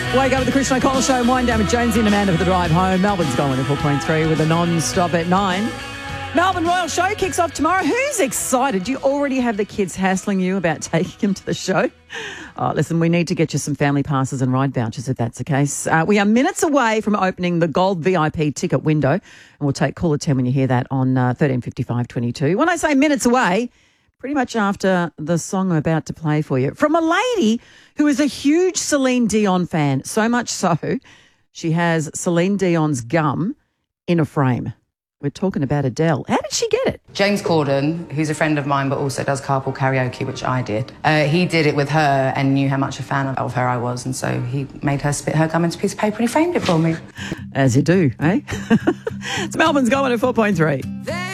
Wake up with the Christian O'Connell Show and wind down with Jonesy and Amanda for the drive home. Melbourne's going at 4.3 with a non-stop at 9. Melbourne Royal Show kicks off tomorrow. Who's excited? Do you already have the kids hassling you about taking them to the show? Oh, listen, we need to get you some family passes and ride vouchers if that's the case. We are minutes away from opening the gold VIP ticket window, and we'll take caller 10 when you hear that on 135522. When I say minutes away, pretty much after the song I'm about to play for you. From a lady who is a huge Celine Dion fan, so much so she has Celine Dion's gum in a frame. We're talking about Adele. How did she get it? James Corden, who's a friend of mine but also does carpool karaoke, which I did, he did it with her and knew how much a fan of her I was, and so he made her spit her gum into a piece of paper and he framed it for me. As you do, eh? It's Melbourne's going at 4.3.